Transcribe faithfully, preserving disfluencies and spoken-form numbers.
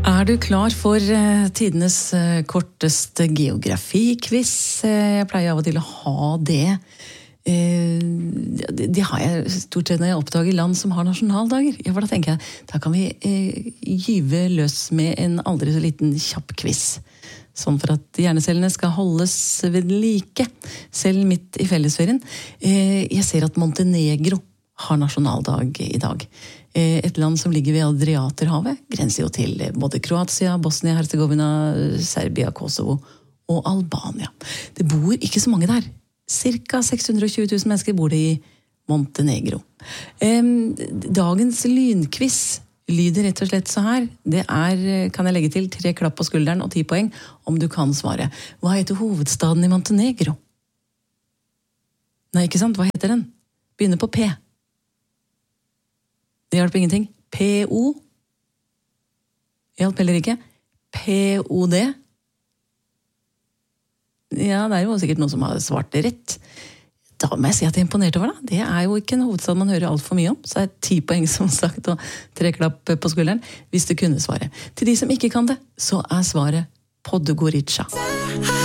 Er du klar for uh, tidenes uh, korteste geografi-quiz? Uh, jeg pleier av og til å ha det. Uh, det, det har jeg stort sett når jeg oppdager land som har nasjonaldager. Ja, for da tenker jeg, da kan vi uh, gyve løs med en aldri så liten kjapp quiz. Sånn for at hjernecellene skal holdes ved like, selv midt i fellesferien. Uh, jeg ser at Montenegro har nasjonaldag i dag. Et land som ligger ved Adriaterhavet, grenser jo til både Kroatia, Bosnia, Herzegovina, Serbia, Kosovo og Albania. Det bor ikke så mange der. Cirka seks hundre og tjue tusen mennesker bor det i Montenegro. Dagens lynquiz lyder rett og slett så her. Det er, kan jeg legge til, tre klapp på skulderen og ti poeng om du kan svare. Hva heter hovedstaden i Montenegro? Nei, ikke sant? Hva heter den? Begynner på P. Det hjelper ingenting. P O hjelper heller ikke. P O D Ja, det er jo sikkert noen som har svart det rett. Da må jeg si at jeg er imponert over det. Det er jo ikke en hovedstad man hører alt for mye om. Så er det ti poeng som sagt og tre klapp på skulderen hvis du kunne svare. Til de som ikke kan det, så er svaret Podgorica.